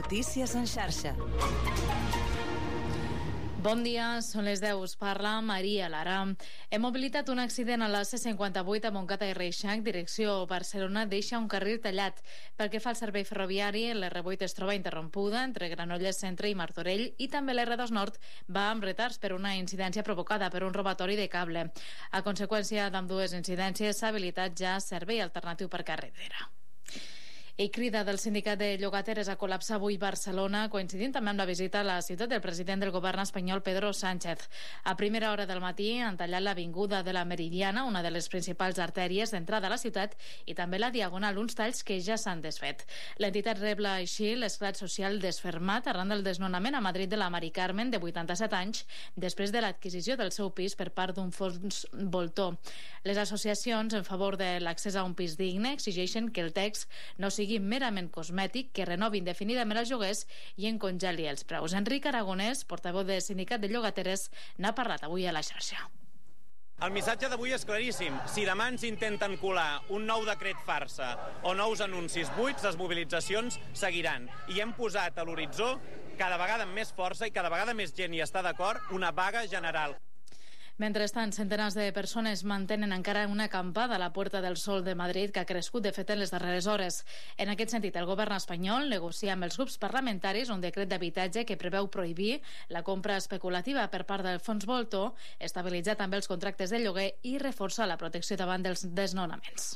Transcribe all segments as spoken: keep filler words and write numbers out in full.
Notícies en xarxa. Bon dia, són les deu. Us parla Maria Lara. Hem mobilitat un accident a la C cinquanta-vuit a Montcada i Reixac, direcció Barcelona, deixa un carril tallat. Pel que fa al servei ferroviari, l'R vuit es troba interrompuda entre Granollers Centre i Martorell i també l'R dos Nord va amb retards per una incidència provocada per un robatori de cable. A conseqüència d'ambdues incidències s'ha habilitat ja servei alternatiu per carretera. I crida del sindicat de llogateres a col·lapsar avui Barcelona, coincidint també amb la visita a la ciutat del president del govern espanyol, Pedro Sánchez. A primera hora del matí han tallat l'avinguda de la Meridiana, una de les principals artèries d'entrada a la ciutat, i també la Diagonal, uns talls que ja s'han desfet. L'entitat rebla així l'esclat social desfermat arran del desnonament a Madrid de la Mari Carmen, de vuitanta-set anys, després de l'adquisició del seu pis per part d'un fons voltor. Les associacions en favor de l'accés a un pis digne exigeixen que el text no sigui sigui merament cosmètic, que renovi indefinidament els lloguers i en congeli els preus. Enric Aragonès, portaveu del sindicat de llogateres, n'ha parlat avui a la xarxa. El missatge d'avui és claríssim. Si demà ens intenten colar un nou decret farsa o nous anuncis buits, les mobilitzacions seguiran. I hem posat a l'horitzó, cada vegada amb més força i cada vegada més gent hi està d'acord, una vaga general. Mentrestant, centenars de persones mantenen encara una acampada a la Puerta del Sol de Madrid, que ha crescut de fet en les darreres hores. En aquest sentit, el govern espanyol negocia amb els grups parlamentaris un decret d'habitatge que preveu prohibir la compra especulativa per part del fons voltor, estabilitzar també els contractes de lloguer i reforçar la protecció davant dels desnonaments.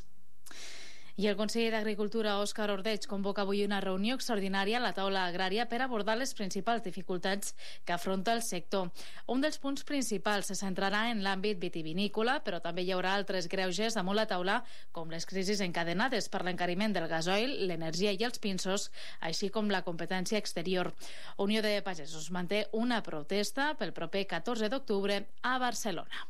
I el conseller d'Agricultura, Òscar Ordeig, convoca avui una reunió extraordinària a la taula agrària per abordar les principals dificultats que afronta el sector. Un dels punts principals se centrarà en l'àmbit vitivinícola, però també hi haurà altres greuges damunt la taula, com les crisis encadenades per l'encariment del gasoil, l'energia i els pinsos, així com la competència exterior. Unió de Pagesos manté una protesta pel proper catorze d'octubre a Barcelona.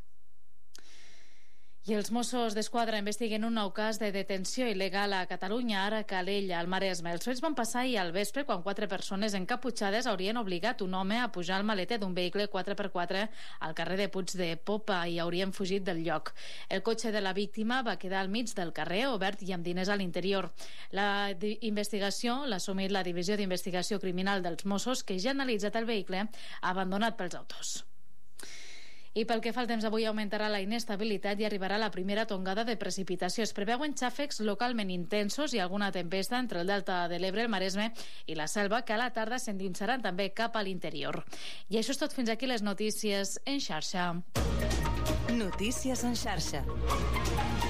I els Mossos d'Esquadra investiguen un nou cas de detenció il·legal a Catalunya, ara a Calella, al Maresme. Els fets van passar ahir al vespre quan quatre persones encaputxades haurien obligat un home a pujar al maleter d'un vehicle quatre per quatre al carrer de Puig de Popa i haurien fugit del lloc. El cotxe de la víctima va quedar al mig del carrer, obert i amb diners a l'interior. La investigació l'ha assumit la Divisió d'Investigació Criminal dels Mossos, que ja ha analitzat el vehicle abandonat pels autors. I pel que fa al temps, avui augmentarà la inestabilitat i arribarà la primera tongada de precipitació. Es preveuen xàfecs localment intensos i alguna tempesta entre el delta de l'Ebre, el Maresme i la Selva, que a la tarda s'endinsaran també cap a l'interior. I això és tot. Fins aquí les notícies en xarxa. Notícies en xarxa.